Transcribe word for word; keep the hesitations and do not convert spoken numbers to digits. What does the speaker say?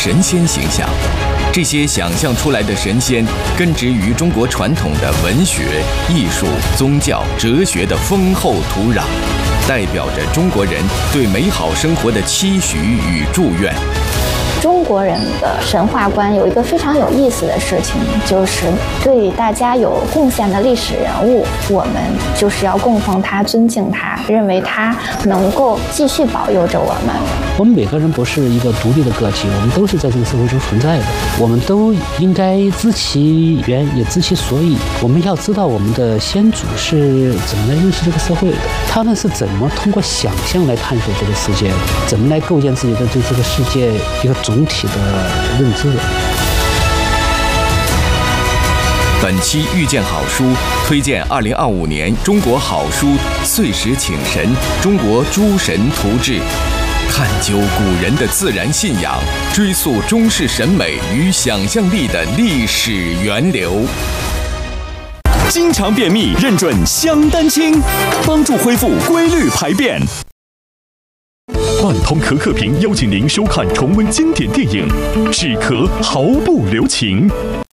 神仙形象。这些想象出来的神仙，根植于中国传统的文学、艺术、宗教、哲学的丰厚土壤，代表着中国人对美好生活的期许与祝愿。 中国人的神话观有一个非常有意思的事情，就是对大家有贡献的历史人物，我们就是要供奉他、尊敬他，认为他能够继续保佑着我们。 我们每个人不是一个独立的个体，我们都是在这个社会中存在的，我们都应该知其源，也知其所以。我们要知道我们的先祖是怎么来认识这个社会的，他们是怎么通过想象来探索这个世界的，怎么来构建自己的对这个世界一个总体的认知的。 本期遇见好书推荐二零二五年中国好书岁时请神中国诸神图志，探究古人的自然信仰，追溯中式审美与想象力的历史源流。 经常便秘认准香丹清，帮助恢复规律排便。万通可可屏邀请您收看重温经典电影《止咳毫不留情》，